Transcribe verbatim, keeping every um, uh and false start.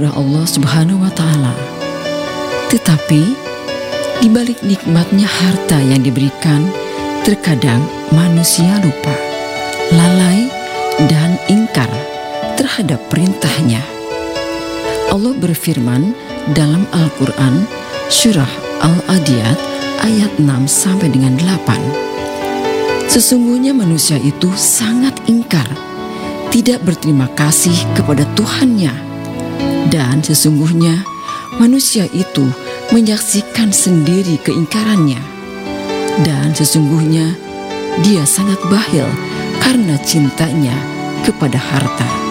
anugerah Allah Subhanahu wa Ta'ala. Tetapi di balik nikmatnya harta yang diberikan, terkadang manusia lupa, lalai, dan ingkar terhadap perintahnya. Allah berfirman dalam Al-Quran surah Al-Adiyat ayat enam sampai dengan delapan. Sesungguhnya manusia itu sangat ingkar, tidak berterima kasih kepada Tuhannya, dan sesungguhnya manusia itu menyaksikan sendiri keingkarannya, dan sesungguhnya dia sangat bakhil karena cintanya kepada harta.